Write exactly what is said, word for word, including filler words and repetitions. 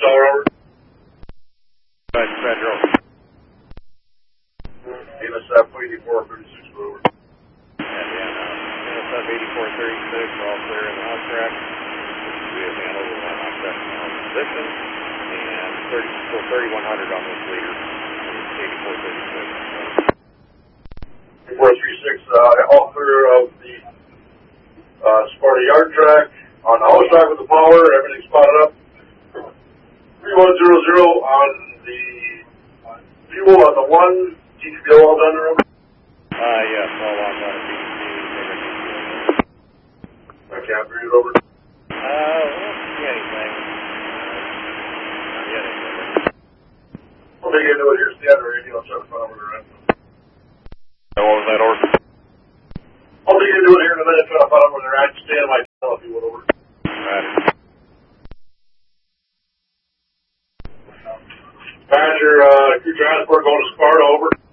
tower over. Right, Roger, over. N S F eighty-four thirty-six over. Yeah, yeah, uh, N S F eighty-four thirty-six, we're all clear in the hot track. We have handled the one hot track on position, and thirty, so thirty-one hundred on this leader, eighty-four thirty-six. four three six, uh, all clear of the uh, Sparta yard track. On the hose track with the power, everything's spotted up. three one zero zero on the fuel on the one, T P B O all done there over? Uh, yes, all on the B C, I can't read it over. Uh, I don't see anything. Uh, not yet, anything. I'll dig into it here, stand radio, I'll try to find out where they're at. So what was that order? I'll dig into it here in a minute, try to find out where they're at. Stand by, if you would over. Right. Badger, uh, crew transport going to Sparta over.